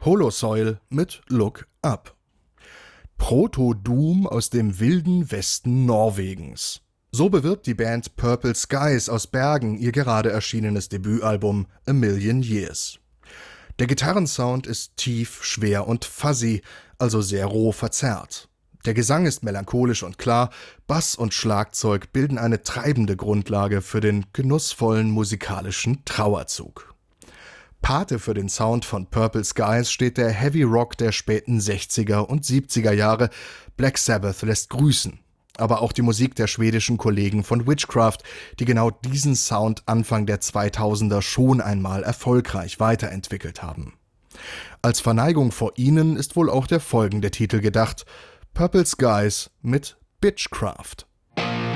Holosoil mit Look Up. Proto-Doom aus dem wilden Westen Norwegens. So bewirbt die Band Purple Skies aus Bergen ihr gerade erschienenes Debütalbum A Million Years. Der Gitarrensound ist tief, schwer und fuzzy, also sehr roh verzerrt. Der Gesang ist melancholisch und klar, Bass und Schlagzeug bilden eine treibende Grundlage für den genussvollen musikalischen Trauerzug. Pate für den Sound von Purple Skies steht der Heavy Rock der späten 60er und 70er Jahre. Black Sabbath lässt grüßen. Aber auch die Musik der schwedischen Kollegen von Witchcraft, die genau diesen Sound Anfang der 2000er schon einmal erfolgreich weiterentwickelt haben. Als Verneigung vor ihnen ist wohl auch der folgende Titel gedacht: Purple Skies mit Bitchcraft.